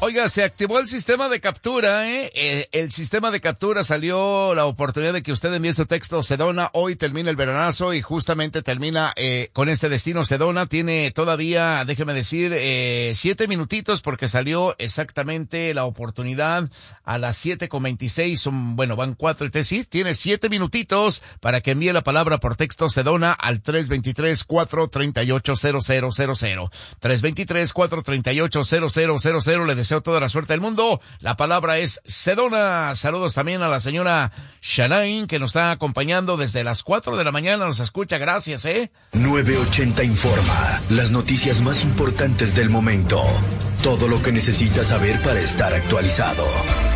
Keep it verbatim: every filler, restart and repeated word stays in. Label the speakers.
Speaker 1: Oiga, se activó el sistema de captura, ¿eh? ¿eh? El sistema de captura salió la oportunidad de que usted envíe su texto Sedona. Hoy termina el veranazo y justamente termina eh, con este destino Sedona. Tiene todavía, déjeme decir, eh, siete minutitos porque salió exactamente la oportunidad a las siete con veintiséis. Son, bueno, van cuatro y tres. Sí, tiene siete minutitos para que envíe la palabra por texto Sedona al tres veintitrés, cuatro treinta y ocho, cero cero cero cero. tres veintitrés, cuatro treinta y ocho, cero cero cero cero. Le deseo toda la suerte del mundo. La palabra es Sedona. Saludos también a la señora Shanain, que nos está acompañando desde las cuatro de la mañana. Nos escucha. Gracias, ¿eh?
Speaker 2: nueve ochenta informa. Las noticias más importantes del momento. Todo lo que necesitas saber para estar actualizado.